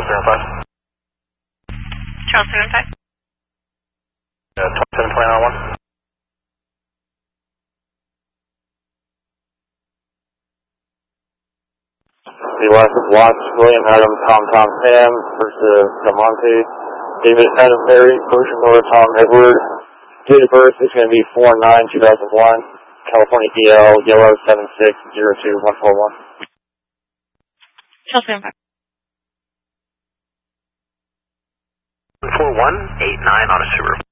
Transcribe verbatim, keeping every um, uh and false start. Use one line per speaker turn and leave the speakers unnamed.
seven five.
Charles seven five.
Uh, twenty-seven twenty nine one. The last is Watts, William Adam, Tom Tom Sam, versus Damonte, David Adam Perry, Ocean Nora Tom Edward. Date of birth is going to be four nine two thousand one, California D L, yellow seven six zero two one four one.
Charles seven five.
four one eight nine on a sewer.